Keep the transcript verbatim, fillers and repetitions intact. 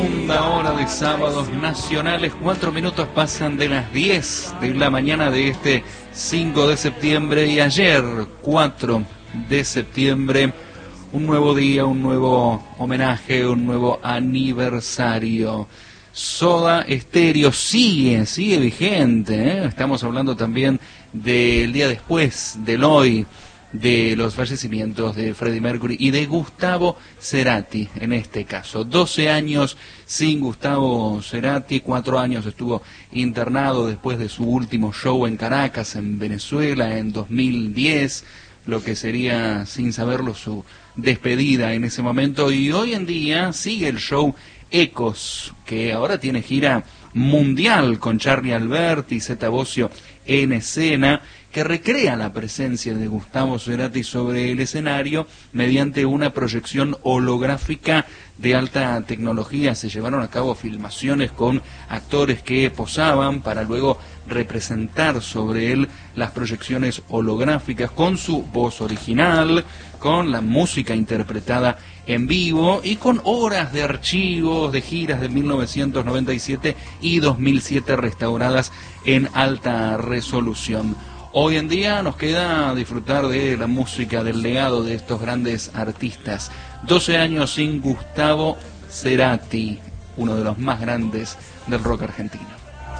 Segunda hora de sábados nacionales, cuatro minutos pasan de las diez de la mañana de este cinco de septiembre y ayer, cuatro de septiembre, un nuevo día, un nuevo homenaje, un nuevo aniversario. Soda Stereo sigue, sigue vigente, ¿eh? Estamos hablando también del día después, del hoy, de los fallecimientos de Freddie Mercury y de Gustavo Cerati, en este caso. doce años sin Gustavo Cerati, cuatro años estuvo internado después de su último show en Caracas, en Venezuela, en dos mil diez, lo que sería, sin saberlo, su despedida en ese momento. Y hoy en día sigue el show Ecos, que ahora tiene gira mundial con Charly Alberti y Zeta Bosio en escena, que recrea la presencia de Gustavo Cerati sobre el escenario mediante una proyección holográfica de alta tecnología. Se llevaron a cabo filmaciones con actores que posaban para luego representar sobre él las proyecciones holográficas con su voz original, con la música interpretada en vivo y con horas de archivos de giras de mil novecientos noventa y siete y dos mil siete restauradas en alta resolución. Hoy en día nos queda disfrutar de la música, del legado de estos grandes artistas. doce años sin Gustavo Cerati, uno de los más grandes del rock argentino.